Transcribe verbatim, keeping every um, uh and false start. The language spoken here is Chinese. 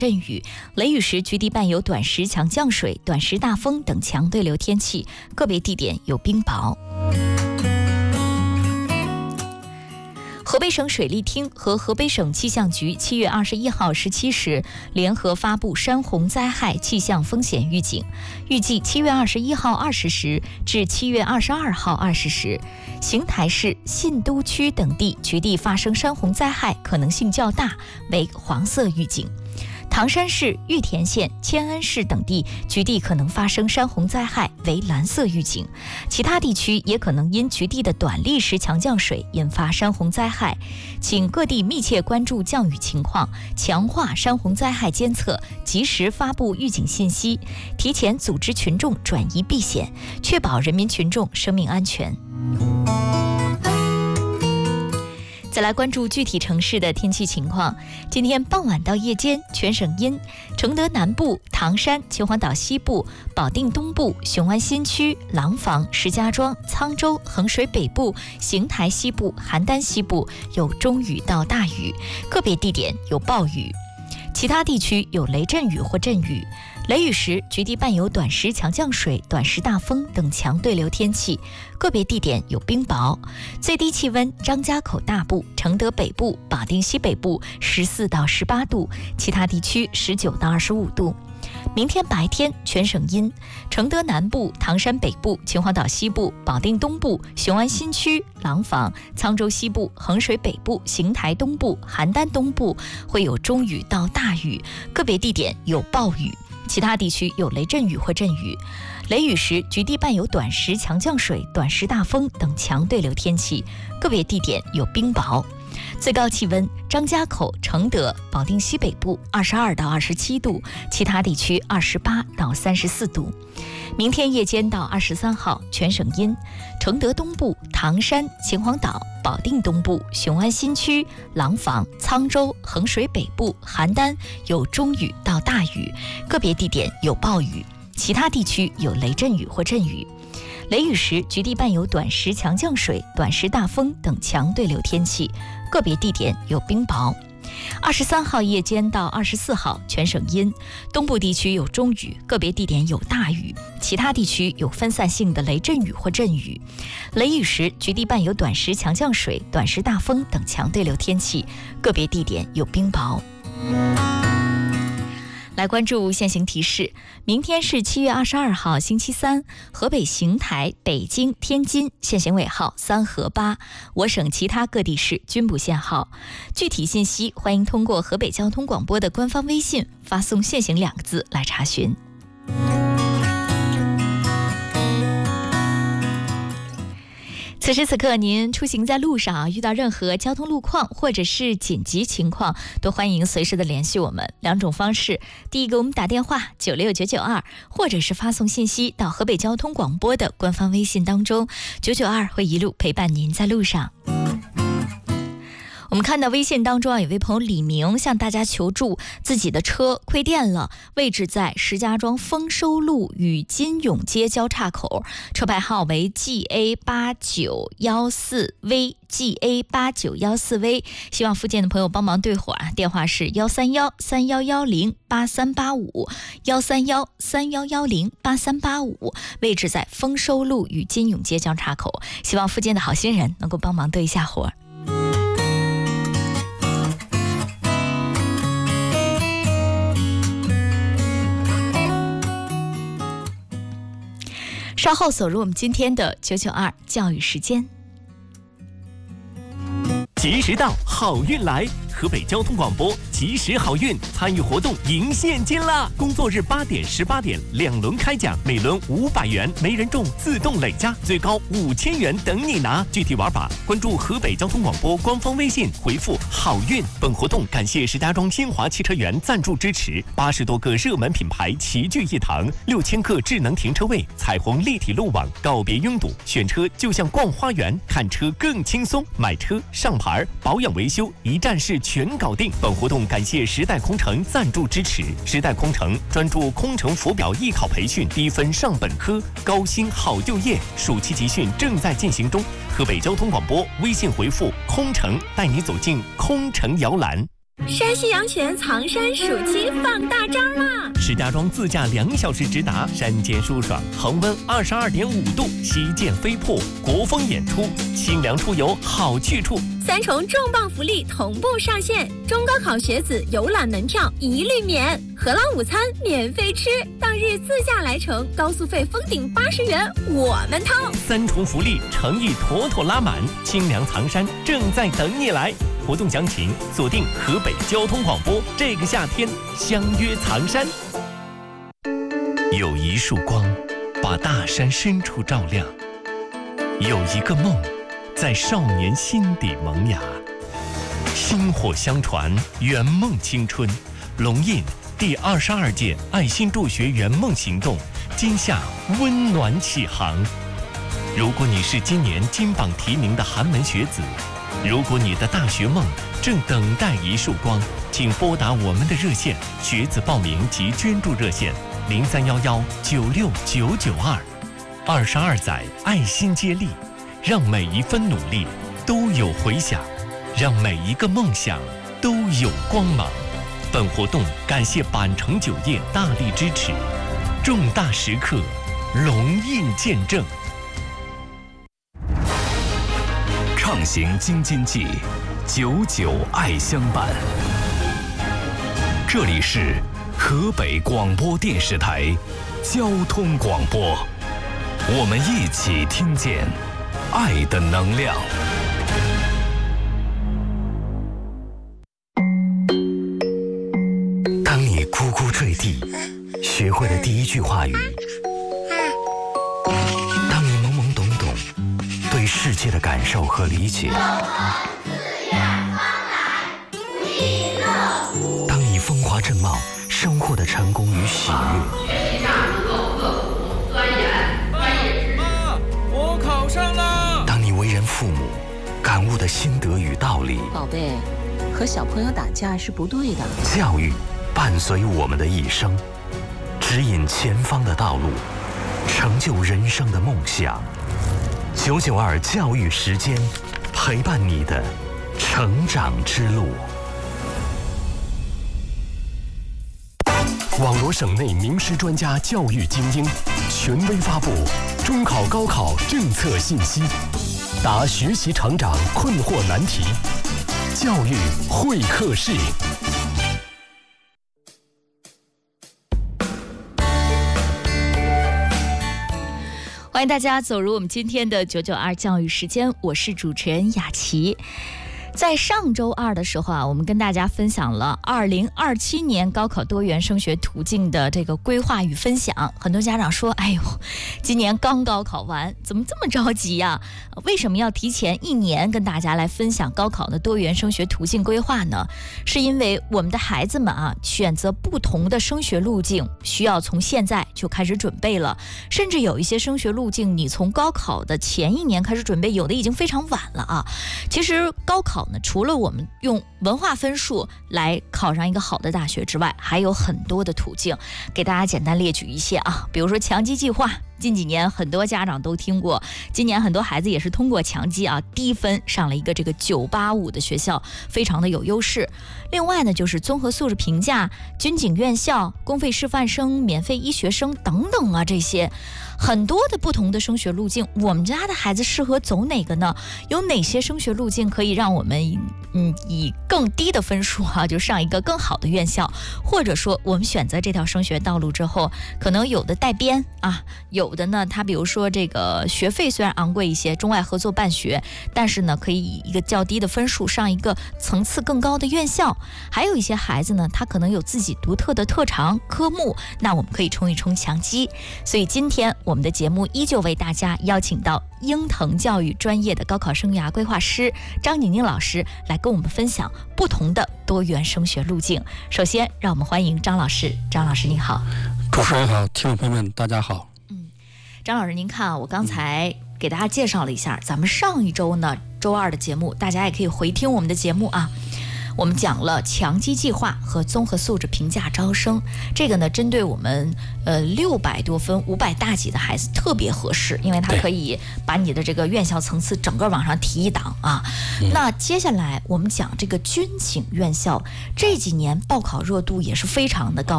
阵雨，雷雨时局地伴有短时强降水、短时大风等强对流天气，个别地点有冰雹。河北省水利厅和河北省气象局七月二十一号十七时联合发布山洪灾害气象风险预警，预计七月二十一号二十时至七月二十二号二十时，邢台市信都区等地局地发生山洪灾害可能性较大，为黄色预警。唐山市、玉田县、迁安市等地局地可能发生山洪灾害，为蓝色预警。其他地区也可能因局地的短历时强降水引发山洪灾害，请各地密切关注降雨情况，强化山洪灾害监测，及时发布预警信息，提前组织群众转移避险，确保人民群众生命安全。再来关注具体城市的天气情况。今天傍晚到夜间，全省阴，承德南部、唐山、秦皇岛西部、保定东部、雄安新区、廊坊、石家庄、沧州、衡水北部、邢台西部、邯郸西部有中雨到大雨，个别地点有暴雨，其他地区有雷阵雨或阵雨。雷雨时局地伴有短时强降水、短时大风等强对流天气，个别地点有冰雹。最低气温张家口大部、承德北部、保定西北部十四到十八度，其他地区十九到二十五度。明天白天全省阴，承德南部、唐山北部、秦皇岛西部、保定东部、雄安新区、廊坊、沧州西部、衡水北部、邢台东部、邯郸东部会有中雨到大雨，个别地点有暴雨，其他地区有雷阵雨或阵雨。雷雨时局地伴有短时强降水、短时大风等强对流天气，个别地点有冰雹。最高气温张家口、承德、保定西北部二十二到二十七度，其他地区二十八到三十四度。明天夜间到二十三号全省阴，承德东部、唐山、秦皇岛、保定东部、雄安新区、廊坊、沧州、衡水北部、邯郸有中雨到大雨，个别地点有暴雨，其他地区有雷阵雨或阵雨。雷雨时局地伴有短时强降水、短时大风等强对流天气，个别地点有冰雹。二十三号夜间到二十四号全省阴，东部地区有中雨，个别地点有大雨，其他地区有分散性的雷阵雨或阵雨。雷雨时局地伴有短时强降水、短时大风等强对流天气，个别地点有冰雹。来关注现行提示，明天是七月二十二号星期三，河北邢台、北京、天津限行尾号三和八，我省其他各地市均不限号。具体信息欢迎通过河北交通广播的官方微信发送限行两个字来查询。此时此刻您出行在路上，遇到任何交通路况或者是紧急情况，都欢迎随时的联系我们。两种方式，第一个我们打电话九六九九二，或者是发送信息到河北交通广播的官方微信当中，九九二会一路陪伴您在路上。我们看到微信当中啊，有位朋友李明向大家求助，自己的车亏电了，位置在石家庄丰收路与金永街交叉口，车牌号为 G A 八九一四 V G A 八九一四 V， 希望附近的朋友帮忙对火啊，电话是幺三幺三幺幺零八三八五幺三幺三幺幺零八三八五，位置在丰收路与金永街交叉口，希望附近的好心人能够帮忙对一下火。稍后走入我们今天的九九二教育时间。 及时到，好运来！河北交通广播及时好运参与活动赢现金啦！工作日八点、十八点两轮开奖，每轮五百元，没人中自动累加，最高五千元等你拿。具体玩法关注河北交通广播官方微信，回复好运。本活动感谢石家庄新华汽车园赞助支持，八十多个热门品牌齐聚一堂，六千个智能停车位，彩虹立体路网，告别拥堵，选车就像逛花园，看车更轻松，买车上牌保养维修一站式全搞定。本活动感谢时代空乘赞助支持，时代空乘专注空乘浮表艺考培训，低分上本科，高薪好就业，暑期集训正在进行中。河北交通广播微信回复空乘，带你走进空乘摇篮。 山西阳泉藏山暑期放大招啦！ 石家庄自驾两小时直达，山间舒爽，恒温二十二点五度，旗舰飞瀑，国风演出，清凉出游好去处。 三重重磅福利同步上线，中高考学子游览门票一律免，荷兰午餐免费吃，当日自驾来程，高速费封顶八十元，我们掏。 三重福利，诚意妥妥拉满，清凉藏山正在等你来。活动详情锁定河北交通广播，这个夏天相约藏山。有一束光，把大山深处照亮；有一个梦，在少年心底萌芽。薪火相传，圆梦青春。龙印第二十二届爱心助学圆梦行动今夏温暖启航。如果你是今年金榜题名的寒门学子，如果你的大学梦正等待一束光，请拨打我们的热线学子报名及捐助热线零三幺幺九六九九二。二十二载爱心接力，让每一分努力都有回响，让每一个梦想都有光芒。本活动感谢板城酒业大力支持，重大时刻龙印见证。 畅行京津冀，九九爱相伴。这里是河北广播电视台交通广播，我们一起听见爱的能量。 当你咕咕坠地，学会了第一句话语；当你懵懵懂懂，对世界的感受和理解；当你风华正茂，生活的成功与喜悦。 学习上能够刻苦钻研，专业知识。 妈，我考上了。 当你为人父母，感悟的心得与道理。 宝贝，和小朋友打架是不对的。 教育伴随我们的一生，指引前方的道路，成就人生的梦想。九九二教育时间，陪伴你的成长之路。 网罗省内名师专家教育精英，权威发布中考高考政策信息，答学习成长困惑难题，教育会客室。 欢迎大家走入我们今天的九九二教育时间，我是主持人雅琪。在上周二的时候啊，我们跟大家分享了二零二七年高考多元升学途径的这个规划与分享。很多家长说，哎呦，今年刚高考完，怎么这么着急呀？为什么要提前一年跟大家来分享高考的多元升学途径规划呢？是因为我们的孩子们啊，选择不同的升学路径需要从现在就开始准备了，甚至有一些升学路径你从高考的前一年开始准备，有的已经非常晚了啊。其实高考除了我们用文化分数来考上一个好的大学之外，还有很多的途径，给大家简单列举一些啊，比如说强基计划，近几年很多家长都听过，今年很多孩子也是通过强基啊，低分上了一个这个九八五的学校，非常的有优势。另外呢，就是综合素质评价、军警院校、公费师范生、免费医学生等等啊，这些很多的不同的升学路径，我们家的孩子适合走哪个呢？有哪些升学路径可以让我们嗯以更低的分数啊，就上一个更好的院校？或者说我们选择这条升学道路之后，可能有的带编啊，有的呢，他比如说这个学费虽然昂贵一些，中外合作办学，但是呢，可以以一个较低的分数上一个层次更高的院校。还有一些孩子呢，他可能有自己独特的特长科目，那我们可以冲一冲强基。所以今天我们的节目依旧为大家邀请到鹰腾教育专业的高考生涯规划师张宁宁老师来跟我们分享不同的多元升学路径。首先让我们欢迎张老师。张老师您好。 主持人好，听众朋友们大家好。 嗯，张老师您看，我刚才给大家介绍了一下咱们上一周呢周二的节目，大家也可以回听我们的节目啊。 我们讲了强基计划和综合素质评价招生，这个呢，针对我们呃六百多分、五百大几的孩子特别合适，因为它可以把你的这个院校层次整个往上提一档啊。嗯、那接下来我们讲这个军警院校，这几年报考热度也是非常的高。